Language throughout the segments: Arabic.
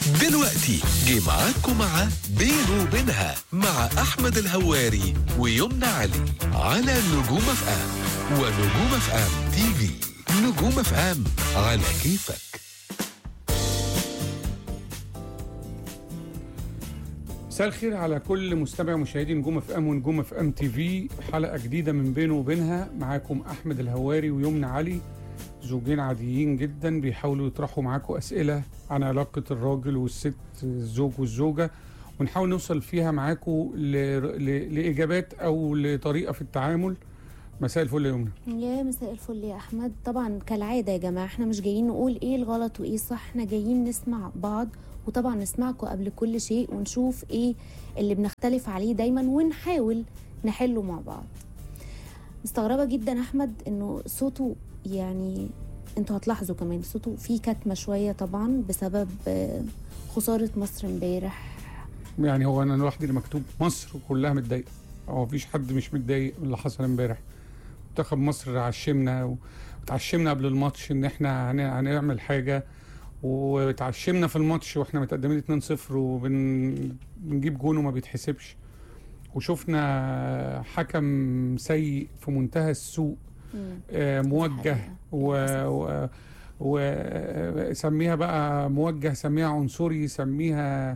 دلوقتي جه معاكم مع بينه وبينها مع أحمد الهواري ويمنى علي على نجوم اف ام ونجوم اف ام تي في. نجوم اف ام على كيفك. مساء الخير على كل مستمع ومشاهدي نجوم اف ام ونجوم اف ام تي في. حلقة جديدة من بينه وبينها، معاكم أحمد الهواري ويمنى علي، زوجين عاديين جدا بيحاولوا يطرحوا معاكم أسئلة عن علاقة الراجل والست، الزوج والزوجة، ونحاول نوصل فيها معاكم لإجابات أو لطريقة في التعامل. مساء الفل يا يمنى. يا مساء الفل يا احمد. طبعا كالعاده يا جماعه احنا مش جايين نقول ايه الغلط وايه الصح، احنا جايين نسمع بعض، وطبعا نسمعكم قبل كل شيء ونشوف ايه اللي بنختلف عليه دايما ونحاول نحله مع بعض. مستغربه جدا احمد انه صوته، يعني انتوا هتلاحظوا كمان صوته فيه كتمه شويه، طبعا بسبب خساره مصر امبارح. يعني هو انا لوحدي اللي مكتوب مصر وكلها متضايقه؟ هو مفيش حد مش متضايق من اللي حصل امبارح؟ منتخب مصر عشمنا وتعشمنا قبل الماتش ان احنا هنعمل حاجه، وتعشمنا في الماتش واحنا متقدمين 2-0 وبنجيب جون وما بيتحسبش، وشفنا حكم سيء في منتهى السوء، موجه وسميها بقى موجه، سميها عنصري، سميها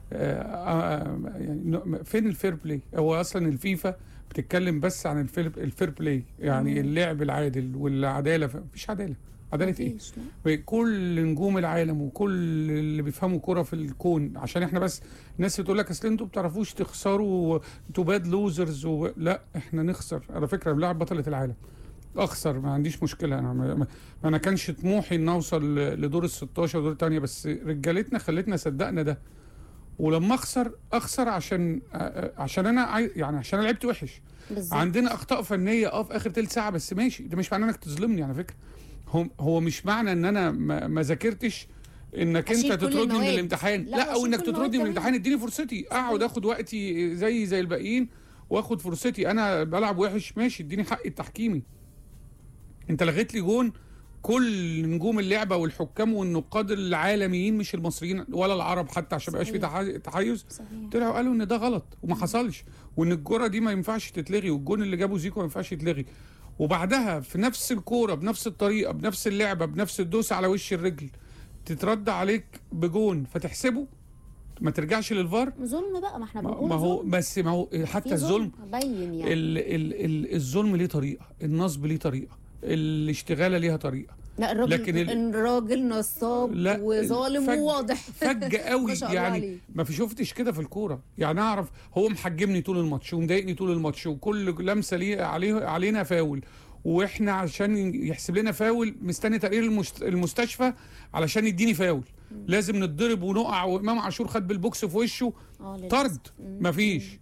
يعني فين الفير بلاي؟ هو اصلا الفيفا بتتكلم بس عن الفير بلاي، يعني اللعب العادل والعداله. مفيش عداله. عداله ايه؟ كل نجوم العالم وكل اللي بيفهموا كرة في الكون، عشان احنا بس الناس بتقول لك اصل انتوا بتعرفوش تخسروا، انتوا باد لوزرز لا احنا نخسر. على فكره بلاعب بطله العالم اخسر، ما عنديش مشكله. انا كانش طموحي ان اوصل لدور ال 16 ودور الثانيه، بس رجالتنا خلتنا صدقنا ده. ولما اخسر عشان انا يعني عشان انا لعبت وحش. بالزبط. عندنا اخطاء فنيه في اخر تلت ساعه، بس ماشي، ده مش معناه انك تظلمني على فكره. هو مش معنى ان انا ما ذاكرتش انك انت تطردني من الامتحان، لا، او انك تطردني من الامتحان. اديني فرصتي، اقعد اخد وقتي زي الباقيين واخد فرصتي. انا بلعب وحش ماشي، اديني حقي التحكيمي. انت لغيت لي جون، كل نجوم اللعبه والحكام والنقاد العالميين مش المصريين ولا العرب حتى، عشان ما يبقاش في تحيز، طلعوا قالوا ان ده غلط وما حصلش، وان الكره دي ما ينفعش تتلغي، والجون اللي جابه زيكو ما ينفعش يتلغي. وبعدها في نفس الكوره بنفس الطريقه بنفس اللعبه بنفس الدوسه على وش الرجل تترد عليك بجون فتحسبه، ما ترجعش للفار. ظلم بقى، ما احنا بنقول ما هو حتى الظلم يعني. الظلم ليه طريقه، النصب ليه طريقه، الاشتغاله ليها طريقه. لا الراجل نصاب وظالم وواضح فج قوي يعني. ما في شفتش كده في الكوره يعني. اعرف هو محجمني طول الماتش ومضايقني طول الماتش، وكل لمسه ليه علينا فاول، واحنا عشان يحسب لنا فاول مستني تقرير المستشفى علشان يديني فاول. لازم نتضرب ونقع، وامام عاشور خد بالبوكس في وشه طرد، مفيش.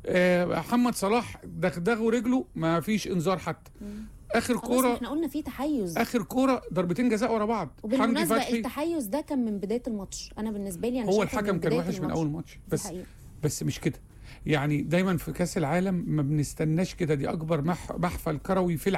محمد صلاح دغدغه رجله، مفيش انذار حتى. اخر كوره احنا قلنا في تحيز، اخر كوره ضربتين جزاء ورا بعض. وبالمناسبه التحيز ده كان من بدايه الماتش. انا بالنسبه لي هو الحكم كان وحش من اول ماتش، بس مش كده يعني. دايما في كاس العالم ما بنستناش كده، دي اكبر محفل كروي في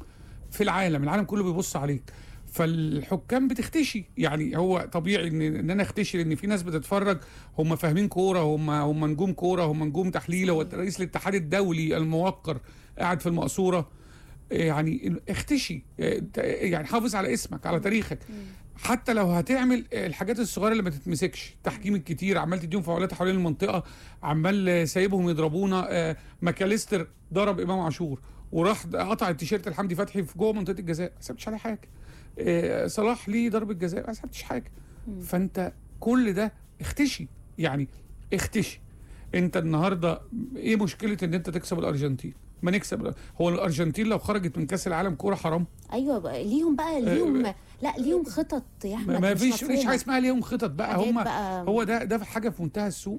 العالم كله بيبص عليك، فالحكام بتختشي. يعني هو طبيعي ان انا اختشي، لان في ناس بتتفرج هم فاهمين كوره، هم نجوم كوره، هم نجوم تحليل. هو رئيس الاتحاد الدولي الموقر قاعد في المقصوره، يعني اختشي، يعني حافظ على اسمك، على تاريخك. حتى لو هتعمل الحاجات الصغيره اللي ما تتمسكش، تحكيم الكتير، عمال تديهم فاولات حوالين المنطقه، عمال سايبهم يضربونا. ماكاليستر ضرب امام عاشور وراح قطع التيشيرت لحمدي فتحي في جوه منطقه الجزاء، ما سابتش عليه حاجه. صلاح ليه ضربه جزاء، ما سابتش حاجه. فانت كل ده اختشي، يعني اختشي. انت النهارده ايه مشكله ان انت تكسب الارجنتين؟ ما نكسب. هو الارجنتين لو خرجت من كاس العالم كوره حرام؟ ايوه بقى ليهم لا ليهم خطط يا احمد. ما فيش حاجه اسمها ليهم خطط بقى. هو ده حاجه في منتهى السوء.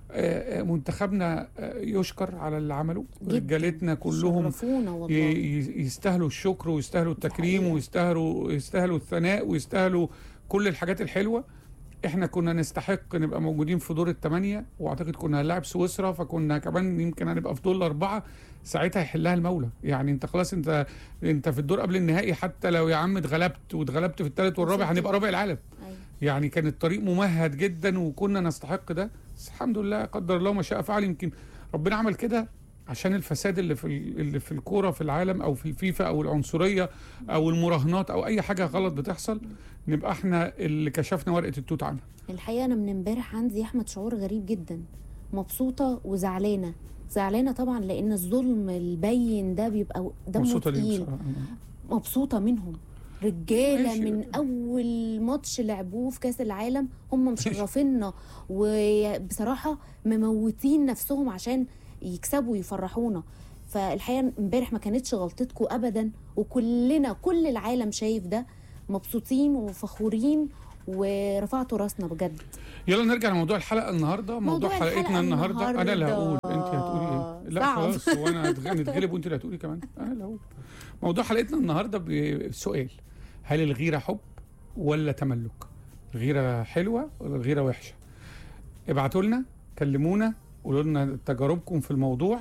منتخبنا يشكر على اللي عمله، رجالتنا كلهم يستاهلوا الشكر ويستاهلوا التكريم ويستاهلوا الثناء ويستاهلوا كل الحاجات الحلوه. احنا كنا نستحق نبقى موجودين في دور الثمانية، واعتقد كنا هنلاعب سويسرا، فكنا كمان يمكن هنبقى في دور الأربعة. ساعتها يحلها المولى. يعني انت خلاص، انت في الدور قبل النهائي، حتى لو يا عم اتغلبت في الثالث والرابع هنبقى رابع العالم. يعني كان الطريق ممهد جدا وكنا نستحق ده، بس الحمد لله قدر الله ما شاء فعل. يمكن ربنا عمل كده عشان الفساد اللي في الكوره في العالم او في الفيفا او العنصريه او المراهنات او اي حاجه غلط بتحصل، نبقى احنا اللي كشفنا ورقه التوت عنها. الحقيقه انا من امبارح عندي يا احمد شعور غريب جدا، مبسوطه وزعلانه. زعلانه طبعا لان الظلم البين ده بيبقى دمه تقيل. مبسوطه منهم، رجاله من اول ماتش لعبوه في كاس العالم هم مشرفيننا، وبصراحه مموتين نفسهم عشان يكسبوا ويفرحونا. فالحقيقه امبارح ما كانتش غلطتكم ابدا، وكلنا كل العالم شايف ده، مبسوطين وفخورين ورفعتوا راسنا بجد. يلا نرجع لموضوع الحلقه النهارده. موضوع حلقتنا النهارده انا اللي هقول، انت هتقولي ايه؟ لا خلاص، هو انا نتغلب وانت اللي هتقولي كمان؟ انا اللي هقول. موضوع حلقتنا النهارده بسؤال: هل الغيره حب ولا تملك؟ الغيره حلوه ولا الغيره وحشه؟ ابعتوا لنا، كلمونا، قولوا لنا تجاربكم في الموضوع.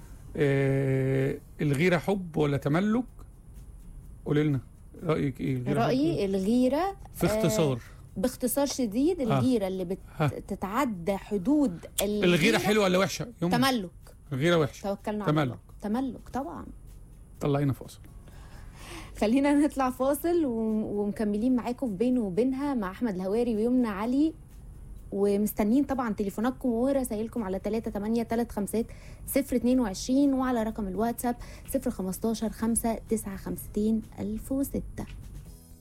الغيره حب ولا تملك؟ قولي لنا رايك ايه. رايي الغيره في اختصار، باختصار شديد، الغيره اللي بتتعدى حدود الغيره حلوه ولا وحشه؟ تملك. الغيره وحشه، توكلنا على الله. تملك طبعا. طلعينا فاصل. خلينا نطلع فاصل ومكملين معاكم في بينه وبينها مع احمد الهواري ويمنى علي، ومستنيين طبعا تليفوناتكم ورسائلكم على 3835022 وعلى رقم الواتساب 015 595 1006.